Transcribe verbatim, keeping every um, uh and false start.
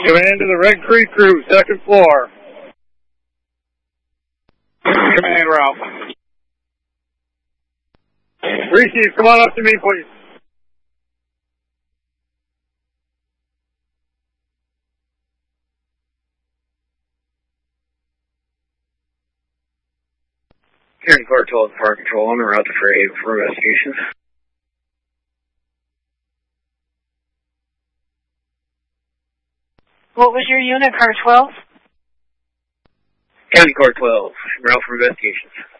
Command to the Red Creek crew, second floor. Command, Ralph. Receive, come on up to me, please. County Court twelve, Fire Control on the route to Fairhaven for investigations. What was your unit, car twelve? County Court twelve, route for investigations.